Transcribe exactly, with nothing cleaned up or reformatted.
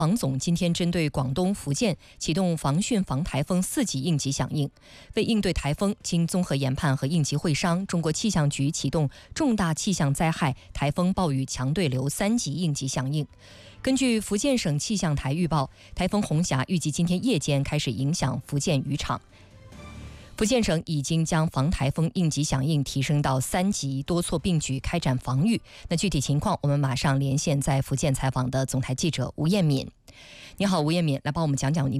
防总今天针对广东、福建启动防汛防台风四级应急响应。为应对台风，经综合研判和应急会商，中国气象局启动重大气象灾害台风暴雨强对流三级应急响应。根据福建省气象台预报，台风红霞预计今天夜间开始影响福建渔场。福建省已经将防台风应急响应提升到三级，多措并举开展防御。那具体情况，我们马上连线在福建采访的总台记者吴艳敏。你好，吴艳敏，来帮我们讲讲您